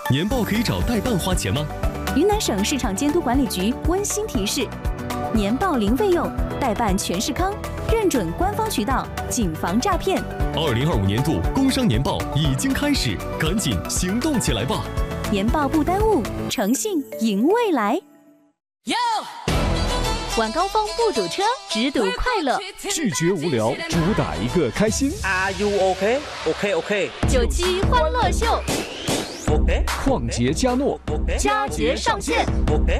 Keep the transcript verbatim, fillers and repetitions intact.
年报可以找代办花钱吗？ 云南省市场监督管理局温馨提示：年报零费用，代办全是康，认准官方渠道，谨防诈骗。 二零二五年度工商年报已经开始，赶紧行动起来吧！ 年报不耽误，诚信赢未来。晚高峰不堵车，只堵快乐。 拒绝无聊，主打一个开心。 Are you OK? OK OK。 九七欢乐秀， OK。 旷杰嘉诺， OK。 佳节上线。 OK。